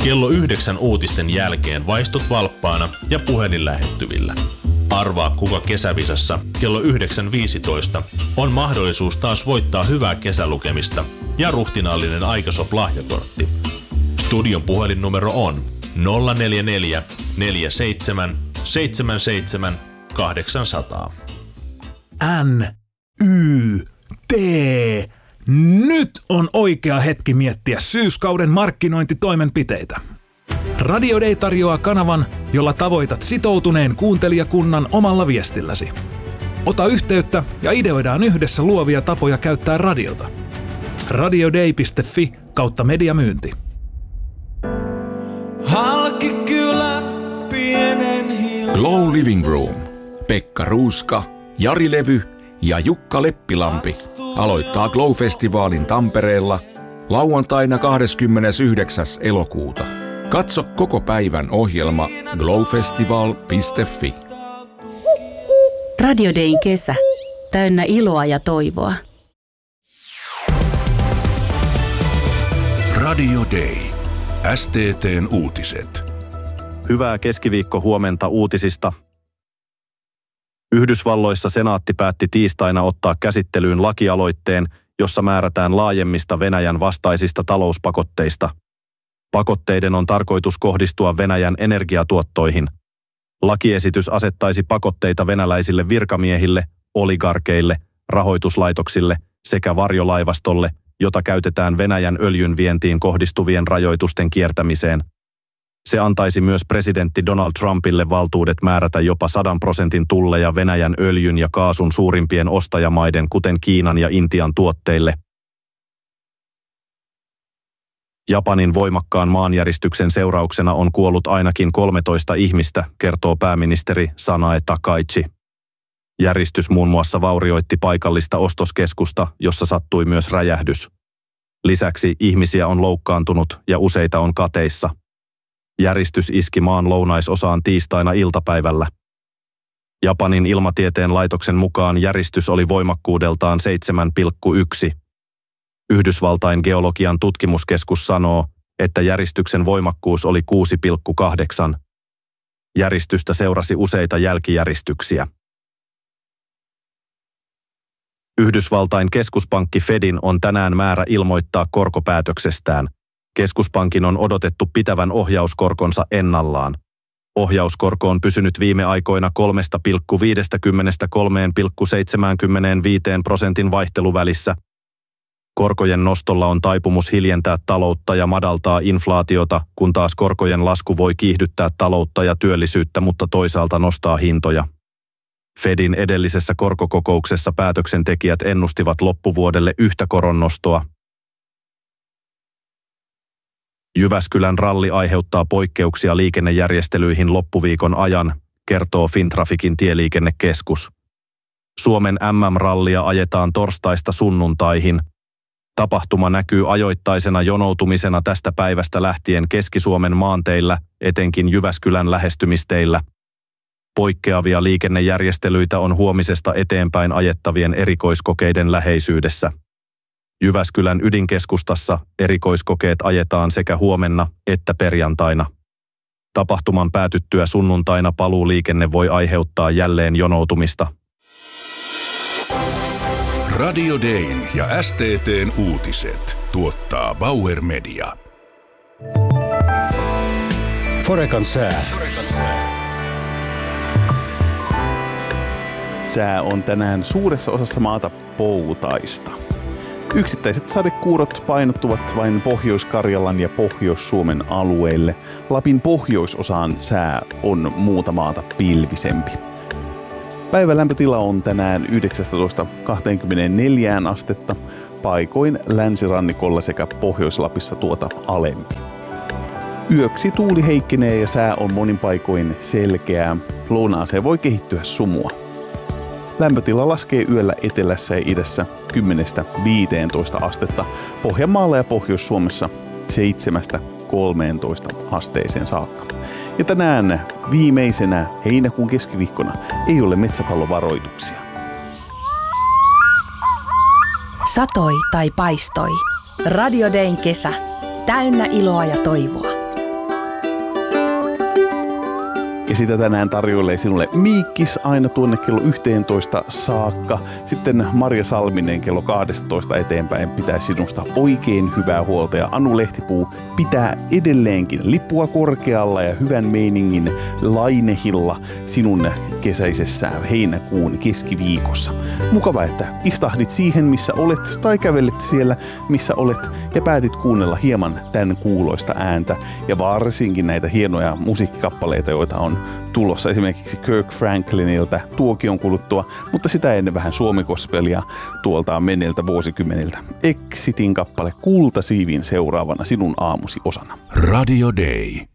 Kello 9 uutisten jälkeen vaistut valppaana ja puhelin lähettyvillä. Arvaa kuka kesävisassa kello 9.15 on mahdollisuus taas voittaa hyvää kesälukemista ja ruhtinaallinen Aikasop-lahjakortti. Studion puhelinnumero on 044 47 77 800. NYT. Nyt on oikea hetki miettiä syyskauden markkinointitoimenpiteitä. Radio Day tarjoaa kanavan, jolla tavoitat sitoutuneen kuuntelijakunnan omalla viestilläsi. Ota yhteyttä ja ideoidaan yhdessä luovia tapoja käyttää radiota. radioday.fi/mediamyynti. Glow Living Room. Pekka Ruuska, Jari Levy ja Jukka Leppilampi aloittaa Glow-festivaalin Tampereella lauantaina 29. elokuuta. Katso koko päivän ohjelma glowfestival.fi. Radio Dayn kesä. Täynnä iloa ja toivoa. Radio Day. STT:n uutiset. Hyvää keskiviikkohuomenta uutisista. Yhdysvalloissa senaatti päätti tiistaina ottaa käsittelyyn lakialoitteen, jossa määrätään laajemmista Venäjän vastaisista talouspakotteista. Pakotteiden on tarkoitus kohdistua Venäjän energiatuottoihin. Lakiesitys asettaisi pakotteita venäläisille virkamiehille, oligarkeille, rahoituslaitoksille sekä varjolaivastolle, jota käytetään Venäjän öljyn vientiin kohdistuvien rajoitusten kiertämiseen. Se antaisi myös presidentti Donald Trumpille valtuudet määrätä jopa 100% tulleja Venäjän öljyn ja kaasun suurimpien ostajamaiden, kuten Kiinan ja Intian tuotteille. Japanin voimakkaan maanjäristyksen seurauksena on kuollut ainakin 13 ihmistä, kertoo pääministeri Sanae Takaichi. Järistys muun muassa vaurioitti paikallista ostoskeskusta, jossa sattui myös räjähdys. Lisäksi ihmisiä on loukkaantunut ja useita on kateissa. Järistys iski maan lounaisosaan tiistaina iltapäivällä. Japanin ilmatieteen laitoksen mukaan järistys oli voimakkuudeltaan 7,1. Yhdysvaltain geologian tutkimuskeskus sanoo, että järistyksen voimakkuus oli 6,8. Järistystä seurasi useita jälkijäristyksiä. Yhdysvaltain keskuspankki Fedin on tänään määrä ilmoittaa korkopäätöksestään. Keskuspankin on odotettu pitävän ohjauskorkonsa ennallaan. Ohjauskorko on pysynyt viime aikoina 3,50–3,75% vaihteluvälissä. Korkojen nostolla on taipumus hiljentää taloutta ja madaltaa inflaatiota, kun taas korkojen lasku voi kiihdyttää taloutta ja työllisyyttä, mutta toisaalta nostaa hintoja. Fedin edellisessä korkokokouksessa päätöksentekijät ennustivat loppuvuodelle yhtä koronnostoa. Jyväskylän ralli aiheuttaa poikkeuksia liikennejärjestelyihin loppuviikon ajan, kertoo Fintrafikin tieliikennekeskus. Suomen MM-rallia ajetaan torstaista sunnuntaihin. Tapahtuma näkyy ajoittaisena jonoutumisena tästä päivästä lähtien Keski-Suomen maanteillä, etenkin Jyväskylän lähestymisteillä. Poikkeavia liikennejärjestelyitä on huomisesta eteenpäin ajettavien erikoiskokeiden läheisyydessä. Jyväskylän ydinkeskustassa erikoiskokeet ajetaan sekä huomenna että perjantaina. Tapahtuman päätyttyä sunnuntaina paluuliikenne voi aiheuttaa jälleen jonoutumista. Radio Dayn ja STT:n uutiset tuottaa Bauer Media. Forecan sää. Sää on tänään suuressa osassa maata poutaista. Yksittäiset sadekuurot painottuvat vain Pohjois-Karjalan ja Pohjois-Suomen alueille. Lapin pohjoisosaan sää on muuta maata pilvisempi. Päivän lämpötila on tänään 19–24 astetta, paikoin länsirannikolla sekä Pohjois-Lapissa tuota alempi. Yöksi tuuli heikkenee ja sää on monin paikoin selkeää. Lounaaseen voi kehittyä sumua. Lämpötila laskee yöllä etelässä ja idässä 10–15 astetta, Pohjanmaalla ja Pohjois-Suomessa 7–13 asteeseen saakka. Ja tänään viimeisenä heinäkuun keskiviikkona ei ole metsäpallovaroituksia. Satoi tai paistoi. Radio Dayn kesä. Täynnä iloa ja toivoa. Ja sitä tänään tarjoilee sinulle Miikkis aina tuonne kello 11 saakka. Sitten Marja Salminen kello 12 eteenpäin pitää sinusta oikein hyvää huolta. Ja Anu Lehtipuu pitää edelleenkin lippua korkealla ja hyvän meiningin lainehilla sinun kesäisessä heinäkuun keskiviikossa. Mukava, että istahdit siihen, missä olet, tai kävelet siellä, missä olet, ja päätit kuunnella hieman tämän kuuloista ääntä, ja varsinkin näitä hienoja musiikkikappaleita, joita on tulossa esimerkiksi Kirk Franklinilta tuokion kuluttua, mutta sitä ennen vähän suomigospelia tuolta menneiltä vuosikymmeniltä. Exitin kappale Kultasiivin seuraavana sinun aamusi osana. Radio Day.